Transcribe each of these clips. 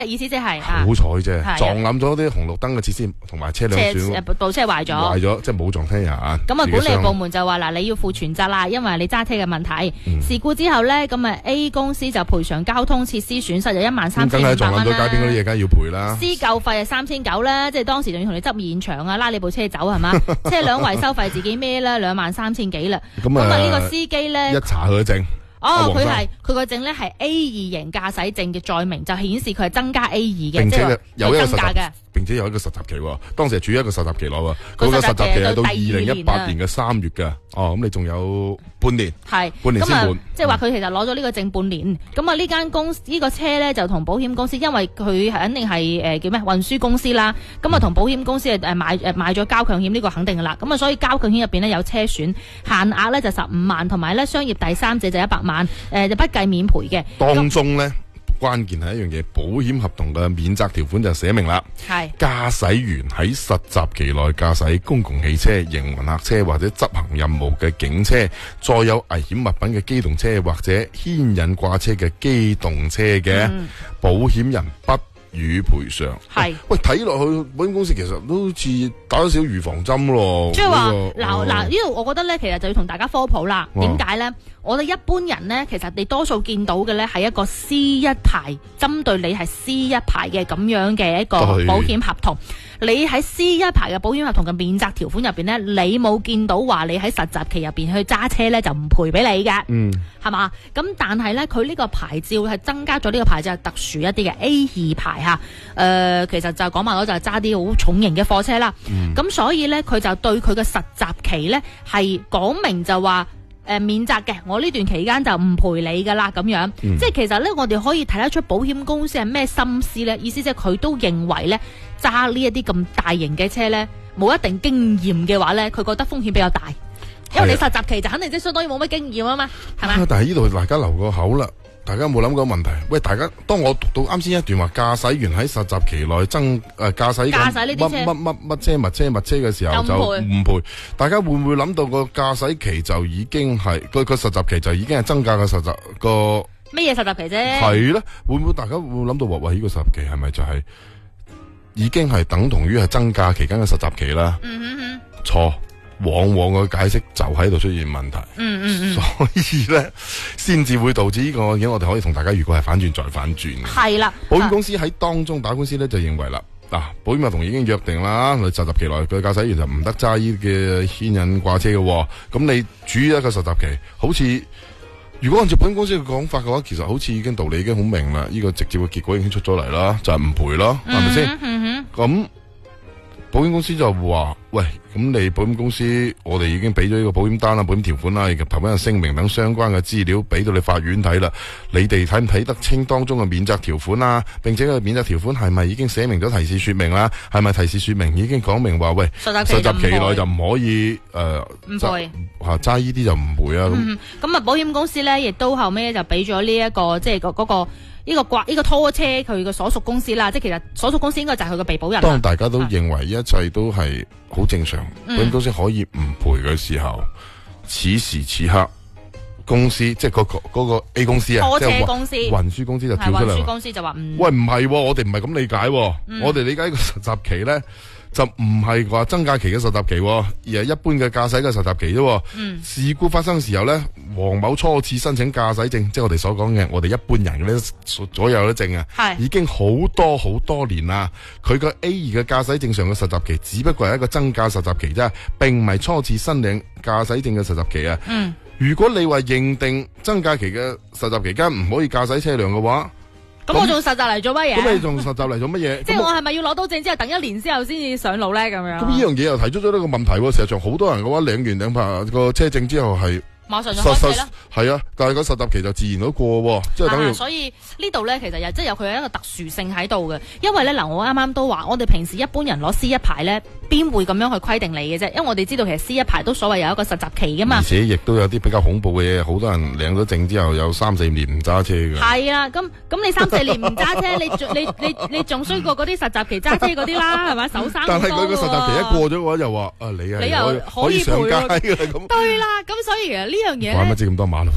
意思即係好彩啫， 係撞冧咗啲紅綠燈嘅設施同埋車輛損部車壞咗， 即係冇撞親人啊。 咁啊，管理部門就話嗱，你要負全責啦，因為你揸車嘅問題。事故之後咧，咁啊 A 公司就賠償交通設施損失就13500蚊啦。 梗係撞冧咗街邊嗰啲嘢，梗係要賠啦。 施救費係3900啦，即係當時仲要同你執現場啊，拉你部車走係嘛？車輛維修費自己孭啦，23000幾啦。咁啊呢個司機咧， 一查佢嘅證。 佢個證咧係 A2 型駕駛證嘅載明，就顯示佢係增加 A2 嘅， 並且有一個增加嘅， 並且有一個實習期喎。當時係處於一個實習期內喎，佢個實習期係到2018年嘅3月嘅。哦，咁你仲有半年，半年先滿。 即係話佢其實攞咗呢個證半年。咁啊呢間公司呢個車咧就同保險公司，因為佢肯定係叫咩運輸公司啦。咁啊同保險公司買咗交強險呢個肯定噶啦。咁啊所以交強險入邊咧有車損，限額咧就15萬，同埋咧商業第三者就100萬，就不計免賠嘅。 當中咧關鍵係一樣嘢，保險合同嘅免責條款就寫明啦。係駕駛員喺實習期內駕駛公共汽車、營運客車或者執行任務嘅警車，載有危險物品嘅機動車或者牽引掛車嘅機動車嘅，保險人不予賠償。係喂，睇落去保險公司其實都好似打咗少預防針咯。即係話嗱呢度，我覺得咧，其實就要同大家科普啦。點解咧？我哋一般人咧，其實你多數見到嘅咧係一個 C1 牌，針對你係 C1 牌嘅咁樣嘅一個保險合同。你喺 C1 牌嘅保險合同嘅免責條款入邊咧，你冇見到話你喺實習期入邊去揸車咧就唔賠俾你嘅，係嘛？咁但係咧，佢呢個牌照係增加咗呢個牌照係特殊一啲嘅 A2 牌嚇，其實就講埋咗就係揸啲好重型嘅貨車啦。咁所以咧，佢就對佢嘅實習期咧係講明就話。免責嘅，我呢段期間就唔賠你噶啦，咁樣，即係其實咧，我哋可以睇得出保險公司係咩心思咧？意思即係佢都認為咧，揸呢一啲咁大型嘅車咧，冇一定經驗嘅話咧，佢覺得風險比較大，因為你實習期就肯定即係相當於冇乜經驗啊嘛，係嘛？但係呢度大家留個口啦。大家有冇諗過問題？喂，大家當我讀到啱先一段話，駕駛員喺實習期內駕駛呢啲車乜車嘅時候就唔賠。大家會唔會諗到個駕駛期就已經係個實習期就已經係增加嘅實習個乜嘢實習期啫？ 係咧，會唔會大家會諗到話喂，呢個實習期係咪就係已經係等同於係增加期間嘅實習期啦？錯。往往個解釋就喺度出現問題，所以咧先至會導致呢個案件，我哋可以同大家如果係反轉再反轉。係啦，保險公司喺當中打官司咧就認為啦，保險合同已經約定啦，你實習期內佢駕駛員就唔得揸呢嘅牽引掛車嘅，咁你處於一個實習期，好似如果按照保險公司嘅講法嘅話，其實好似已經道理已經好明啦，呢個直接嘅結果已經出咗嚟啦，就係唔賠咯，係咪先？咁保險公司就話：喂，咁你保險公司，我哋已經俾咗呢個保險單啦、保險條款啦，以及投保人聲明等相關嘅資料，俾到你法院睇啦。你哋睇唔睇得清當中嘅免責條款啊？並且個免責條款係咪已經寫明咗提示說明啦？係咪提示說明已經講明話，喂，實習期內就唔可以唔賠揸呢啲就唔賠啊？ 咁保險公司咧，亦都後尾就俾咗呢一個即係嗰個。呢個拖車佢嘅所屬公司啦，即係其實所屬公司應該就係佢嘅被保人。 當大家都認為一切都係好正常，保險公司可以唔賠嘅時候，此時此刻公司即係嗰個 A 公司啊， 拖車公司、 運輸公司就跳出嚟。 運輸公司就話唔， 喂，唔係，我哋唔係咁理解，我哋理解呢個實習期咧。就唔係話增加期嘅實習期，而係一般嘅駕駛嘅實習期啫。事故發生嘅時候咧，黃某初次申請駕駛證，即係我哋所講嘅，我哋一般人嘅所有嘅證啊，已經好多年啦。佢個 A2 嘅駕駛證上嘅實習期，只不過係一個增加實習期啫，並唔係初次申領駕駛證嘅實習期啊。如果你話認定增加期嘅實習期間唔可以駕駛車輛嘅話， 咁我仲實習嚟做乜嘢？ 咁你仲實習嚟做乜嘢？ 即係我係咪要攞到證之後等1年之後先至上路咧？咁樣。咁呢樣嘢又提出咗呢個問題喎。事實上好多人嘅話領牌個車證之後係馬上就開始啦。 係啊，但係個實習期就自然都過，即係等於。 所以呢度咧，其實又即係有佢一個特殊性喺度嘅。因為咧嗱，我啱啱都話，我哋平時一般人攞 C1 牌咧，邊會咁樣去規定你嘅啫？因為我哋知道其實 C1 牌都所謂有一個實習期噶嘛。而且亦都有啲比較恐怖嘅嘢，好多人領咗證之後有3-4年唔揸車嘅。係啊，咁你3-4年唔揸車，你仲衰過嗰啲實習期揸車嗰啲啦，係咪？手生。 但係佢個實習期一過咗嘅話，又話你又可以上街嘅咁。 對啦，咁所以其實呢樣嘢。 怪乜知咁多馬路失事。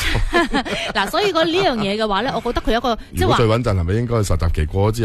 嗱，所以呢樣嘢嘅話咧，我覺得佢有一個即係話如果最穩陣係咪應該實習期過咗之後